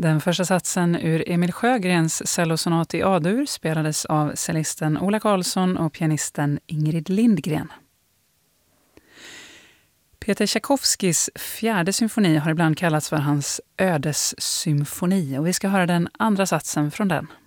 Den första satsen ur Emil Sjögrens cellosonat i A-dur spelades av cellisten Ola Karlsson och pianisten Ingrid Lindgren. Peter Tchaikovskys fjärde symfoni har ibland kallats för hans ödessymfoni och vi ska höra den andra satsen från den.